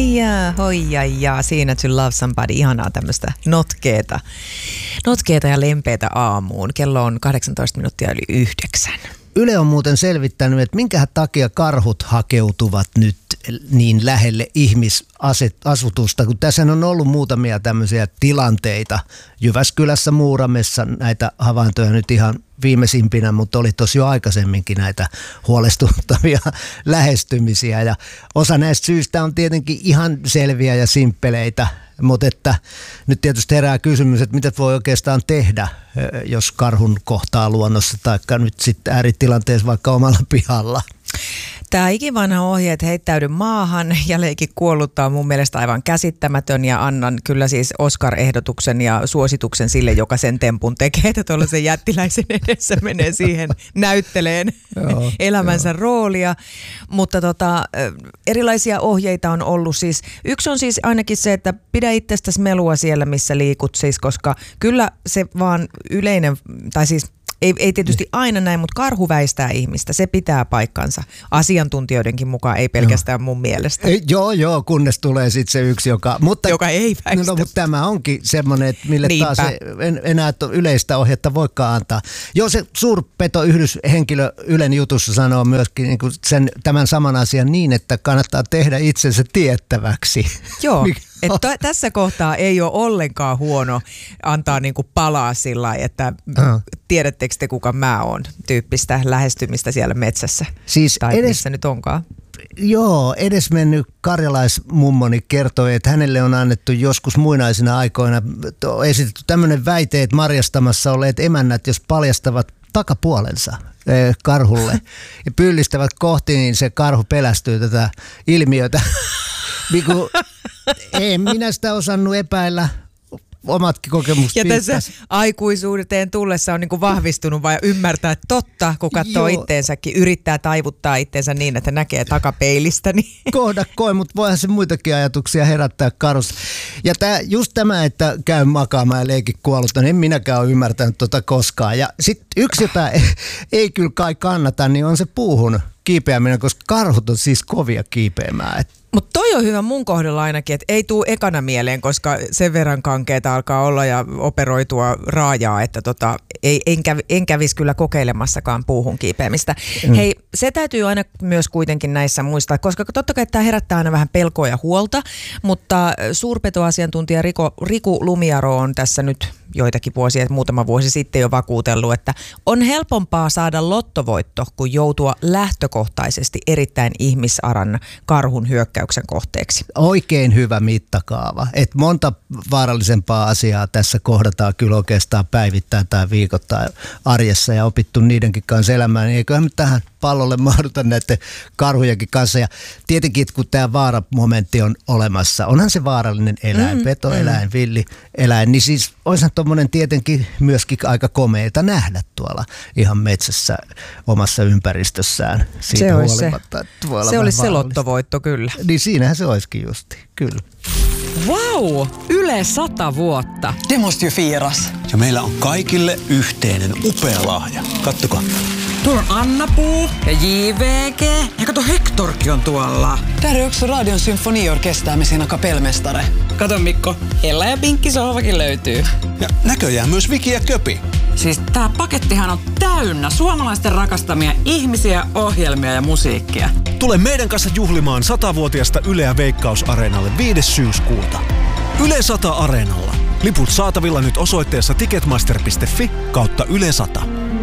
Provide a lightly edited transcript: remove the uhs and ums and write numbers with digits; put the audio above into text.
Ja siinä To Love Somebody, ihanaa tämmöistä notkeeta ja lempeätä aamuun. Kello on 18 minuuttia yli 9. Yle on muuten selvittänyt, että minkä takia karhut hakeutuvat nyt niin lähelle ihmisasutusta, kun tässä on ollut muutamia tämmöisiä tilanteita. Jyväskylässä, Muuramessa näitä havaintoja nyt ihan viimeisimpinä, mutta oli tosi jo aikaisemminkin näitä huolestuttavia lähestymisiä. Ja osa näistä syistä on tietenkin ihan selviä ja simppeleitä, mutta että nyt tietysti herää kysymys, että mitä voi oikeastaan tehdä, jos karhun kohtaa luonnossa tai nyt sitten ääritilanteessa vaikka omalla pihalla. Tämä ikivanha ohje, että heittäydy maahan ja leiki kuolluttaa on mun mielestä aivan käsittämätön ja annan kyllä siis Oscar-ehdotuksen ja suosituksen sille, joka sen tempun tekee, että tuollaisen jättiläisen edessä menee siihen näytteleen elämänsä roolia. Mutta erilaisia ohjeita on ollut siis. Yksi on siis ainakin se, että pidä itsestäsi melua siellä, missä liikut siis, koska kyllä se vaan yleinen, tai siis ei tietysti aina näin, mutta karhu väistää ihmistä. Se pitää paikkansa. Asiantuntijoidenkin mukaan, ei pelkästään mun mielestä. Joo, kunnes tulee sitten se yksi, joka ei väistä. No, mutta tämä onkin semmoinen, että mille taas enää yleistä ohjetta voikaan antaa. Joo, se suurpetoyhdyshenkilö Ylen jutussa sanoo myöskin niin kuin tämän saman asian niin, että kannattaa tehdä itsensä tiettäväksi. Joo. Että tässä kohtaa ei ole ollenkaan huono antaa niinku palaa sillä lailla, että tiedättekö te kuka mä oon tyyppistä lähestymistä siellä metsässä siis tai missä nyt onkaan. Joo, edesmennyt karjalaismummoni kertoi, että hänelle on annettu joskus muinaisina aikoina esitetty tämmöinen väite, että marjastamassa olleet emännät, jos paljastavat takapuolensa karhulle ja pyllistävät kohti, niin se karhu pelästyy tätä ilmiötä. En minä sitä osannut epäillä, omatkin kokemukset. Ja tässä aikuisuuteen tullessa on niin kuin vahvistunut vai ymmärtää, että totta, kun katsoo itteensäkin, yrittää taivuttaa itteensä niin, että näkee takapeilistä. Niin. Kohdakkoin, mutta voihan se muitakin ajatuksia herättää karussa. Ja just tämä, että käy makaamaan ja leikin kuollutta, niin en minäkään ole ymmärtänyt koskaan. Ja sitten yksi, jota ei kyllä kai kannata, niin on se puuhun kiipeäminen, koska karhut on siis kovia kiipeämään. Mutta toi on hyvä mun kohdalla ainakin, että ei tule ekana mieleen, koska sen verran kankeeta alkaa olla ja operoitua raajaa, että en kävisi kyllä kokeilemassakaan puuhun kiipeämistä. Hei, se täytyy aina myös kuitenkin näissä muistaa, koska totta kai tämä herättää aina vähän pelkoa ja huolta, mutta suurpetoasiantuntija Riku Lumiaro on tässä nyt joitakin vuosia, muutama vuosi sitten jo vakuutellut, että on helpompaa saada lottovoitto kuin joutua lähtökohtaisesti erittäin ihmisaran karhun hyökkäyksen kohteeksi. Oikein hyvä mittakaava. Et monta vaarallisempaa asiaa tässä kohdataan kyllä oikeastaan päivittäin tai viikoittain arjessa ja opittu niidenkin kanssa elämään. Niin eiköhän me tähän pallolle mahduta näiden karhujenkin kanssa. Ja tietenkin, kun tämä vaaramomentti on olemassa, onhan se vaarallinen eläin, petoeläin, villieläin, niin siis olisihan tuommoinen tietenkin myöskin aika komeita nähdä tuolla ihan metsässä omassa ympäristössään. Se olisi se lottovoitto kyllä. Niin siinähän se olisikin justi, kyllä. Vau! Yle 100 vuotta. Det måste ju firas. Ja meillä on kaikille yhteinen upea lahja. Kattokaa. Tuolla on Anna-Puu ja JVG. Ja kato, Hektorkin on tuolla. Där är också Radion symfoniorkester med sina kapellmästare. Kato Mikko, Ella ja Pinkki sohvakin löytyy. Ja näköjään myös Viki ja Köpi. Siis tää pakettihan on täynnä suomalaisten rakastamia ihmisiä, ohjelmia ja musiikkia. Tule meidän kanssa juhlimaan 100-vuotiasta Yleä Veikkaus-areenalle 5. syyskuuta. Yle 100 Areenalla. Liput saatavilla nyt osoitteessa ticketmaster.fi/Yle 100.